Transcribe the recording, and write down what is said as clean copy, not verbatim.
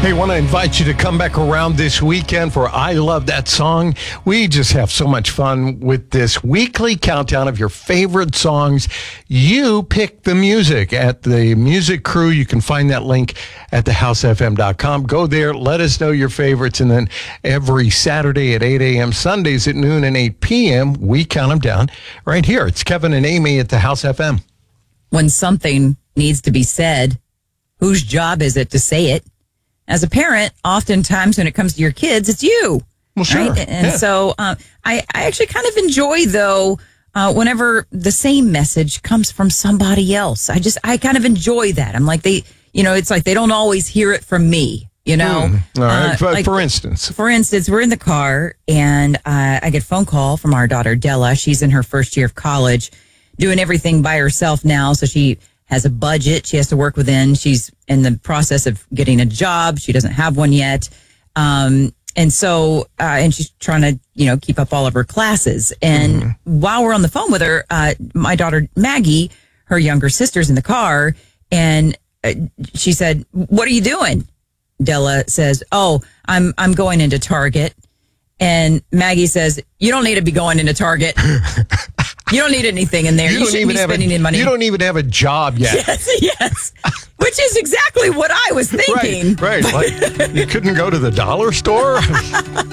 Hey, want to invite you to come back around this weekend for I Love That Song. We just have so much fun with this weekly countdown of your favorite songs. You pick the music at the Music Crew. You can find that link at thehousefm.com. Go there, let us know your favorites, and then every Saturday at 8 a.m., Sundays at noon and 8 p.m., we count them down right here. It's Kevin and Amy at the House FM. When something needs to be said, whose job is it to say it? As a parent, oftentimes when it comes to your kids, it's you. Well, sure. Right? And so I actually kind of enjoy, though, whenever the same message comes from somebody else. I kind of enjoy that. I'm like, it's like they don't always hear it from me, you know? All right. For instance, we're in the car and I get a phone call from our daughter, Della. She's in her first year of college, doing everything by herself now. So she has a budget she has to work within. She's in the process of getting a job. She doesn't have one yet. And she's trying to, keep up all of her classes. And while we're on the phone with her, my daughter, Maggie, her younger sister's in the car. And she said, "What are you doing?" Della says, "Oh, I'm going into Target." And Maggie says, "You don't need to be going into Target. You don't need anything in there. You shouldn't be spending any money. You don't even have a job yet." Yes. Which is exactly what I was thinking. Right. Like, you couldn't go to the dollar store?